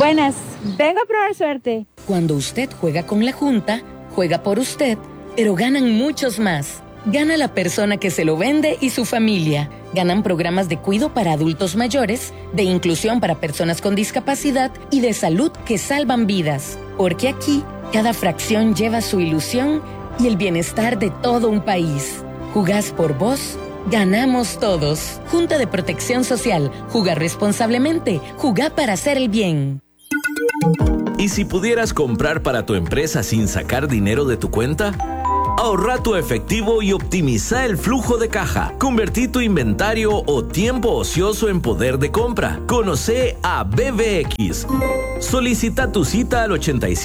Buenas, vengo a probar suerte. Cuando usted juega con la Junta, juega por usted, pero ganan muchos más. Gana la persona que se lo vende y su familia. Ganan programas de cuidado para adultos mayores, de inclusión para personas con discapacidad y de salud que salvan vidas. Porque aquí, cada fracción lleva su ilusión y el bienestar de todo un país. Jugás por vos, ganamos todos. Junta de Protección Social. Jugar responsablemente. Jugá para hacer el bien. ¿Y si pudieras comprar para tu empresa sin sacar dinero de tu cuenta? Ahorra tu efectivo y optimiza el flujo de caja. Convertí tu inventario o tiempo ocioso en poder de compra. Conoce a BBX. Solicita tu cita al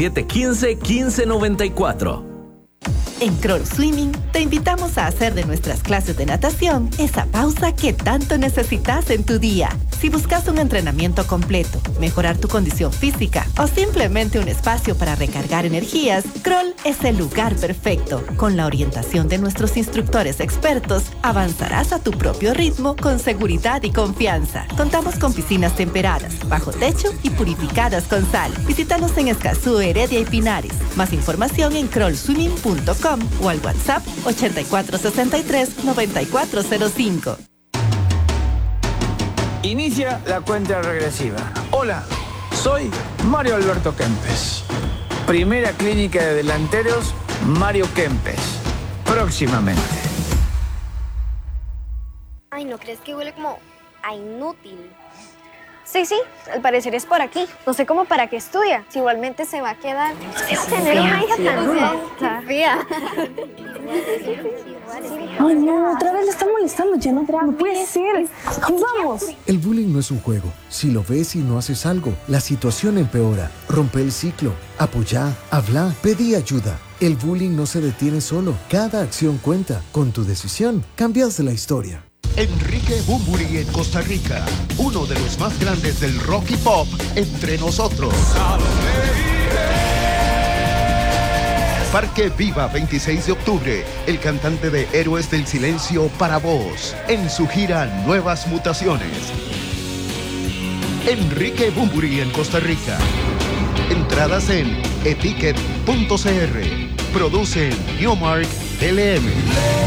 8715-1594. En Kroll Swimming te invitamos a hacer de nuestras clases de natación esa pausa que tanto necesitas en tu día. Si buscas un entrenamiento completo, mejorar tu condición física o simplemente un espacio para recargar energías, Kroll es el lugar perfecto. Con la orientación de nuestros instructores expertos, avanzarás a tu propio ritmo con seguridad y confianza. Contamos con piscinas temperadas, bajo techo y purificadas con sal. Visítanos en Escazú, Heredia y Pinares. Más información en krollswimming.com o al WhatsApp 8463-9405. Inicia la cuenta regresiva. Hola, soy Mario Alberto Kempes. Primera clínica de delanteros, Mario Kempes. Próximamente. Ay, ¿no crees que huele como a inútil? Sí, al parecer es por aquí. No sé cómo para qué estudia. Si igualmente se va a quedar. Tener una hija tan fea. Ay, no, otra vez le está molestando. Ya no puede ser. Vamos. El bullying no es un juego. Si lo ves y no haces algo, la situación empeora. Rompe el ciclo. Apoyá, habla, pedí ayuda. El bullying no se detiene solo. Cada acción cuenta. Con tu decisión, cambias la historia. Enrique Bunbury en Costa Rica, uno de los más grandes del rock y pop entre nosotros. Parque Viva 26 de octubre, el cantante de Héroes del Silencio para vos, en su gira Nuevas Mutaciones. Enrique Bunbury en Costa Rica. Entradas en eticket.cr. Producen Newmark LM.